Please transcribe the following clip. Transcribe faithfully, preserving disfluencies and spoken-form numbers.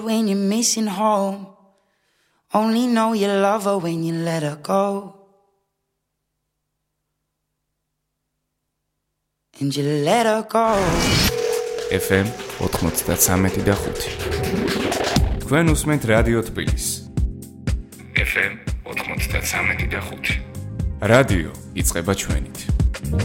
When you're missing home, only know you love her when you let her go. And you let her go. ეფ ემ ოცდამეტი და ხუთი. თქვენ უსმენთ რადიო თბილისს. ეფ ემ ოცდამეტი და ხუთი. რადიო იწყება ჩვენით.